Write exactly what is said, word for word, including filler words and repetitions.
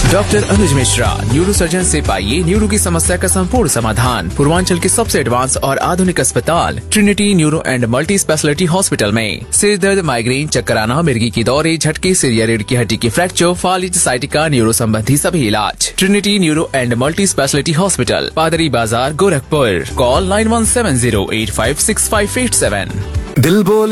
Doctor अनुज Mishra, neuro surgeon से पाइए neuro की समस्या का संपूर्ण समाधान। पूर्वांचल के सबसे एडवांस और आधुनिक अस्पताल Trinity neuro and multi speciality hospital में सिर दर्द, माइग्रेन, चक्कर आना, मिर्गी की दौरे, झटके, सिर या रीढ़ की हड्डी की फ्रैक्चर, फालिज, साइटिका, न्यूरो संबंधी सभी इलाज। Trinity neuro and multi speciality hospital, पादरी बाजार, Gorakhpur. Call nine one seven zero eight five six five eight seven. दिल बोले